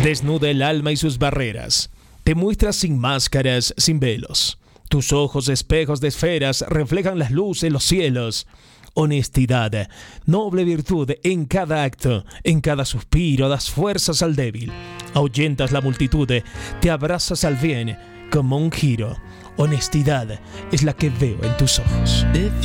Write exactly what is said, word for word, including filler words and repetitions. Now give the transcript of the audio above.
Desnuda el alma y sus barreras. Te muestras sin máscaras, sin velos. Tus ojos, espejos de esferas, reflejan las luces, los cielos. Honestidad, noble virtud en cada acto, en cada suspiro, das fuerzas al débil. Ahuyentas la multitud, te abrazas al bien como un giro. Honestidad es la que veo en tus ojos.